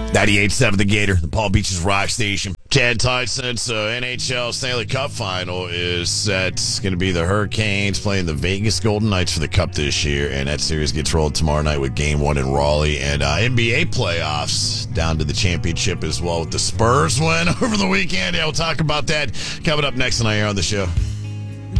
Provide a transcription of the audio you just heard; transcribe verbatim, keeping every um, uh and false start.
ninety-eight point seven The Gator, the Palm Beaches Rock Station. Chad Tyson's uh, N H L Stanley Cup final is set. It's going to be the Hurricanes playing the Vegas Golden Knights for the Cup this year, and that series gets rolled tomorrow night with Game one in Raleigh. And uh, N B A playoffs down to the championship as well with the Spurs win over the weekend. Yeah, we'll talk about that coming up next on our on the show.